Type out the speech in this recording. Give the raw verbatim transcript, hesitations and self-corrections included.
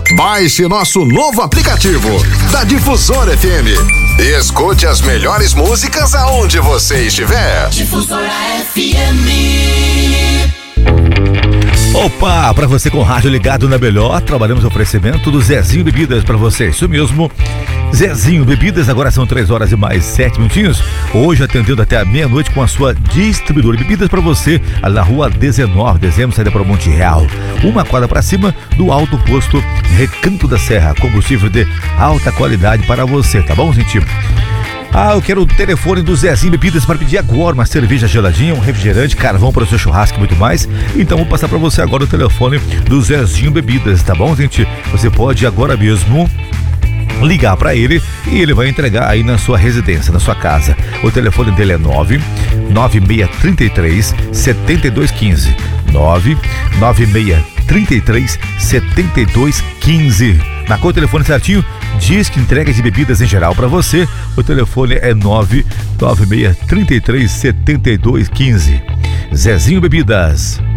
Baixe nosso novo aplicativo da Difusora F M e escute as melhores músicas aonde você estiver. Difusora F M. Opa, para você com o rádio ligado na melhor, trabalhamos o oferecimento do Zezinho Bebidas para você, isso mesmo. Zezinho Bebidas, agora são três horas e mais sete minutinhos. Hoje atendendo até a meia-noite com a sua distribuidora de bebidas para você, ali na rua dezenove de dezembro, saída para o Monte Real. Uma quadra para cima do Alto Posto Recanto da Serra. Combustível de alta qualidade para você, tá bom, gente? Ah, eu quero o telefone do Zezinho Bebidas para pedir agora uma cerveja geladinha, um refrigerante, carvão para o seu churrasco e muito mais. Então vou passar para você agora o telefone do Zezinho Bebidas, tá bom, gente? Você pode agora mesmo ligar para ele e ele vai entregar aí na sua residência, na sua casa. O telefone dele é nove nove seis três três sete dois um cinco. nove nove seis três três sete dois um cinco. Marcou o telefone certinho? Diz que entrega de bebidas em geral para você. O telefone é nove nove seis três três sete dois um cinco. Zezinho Bebidas.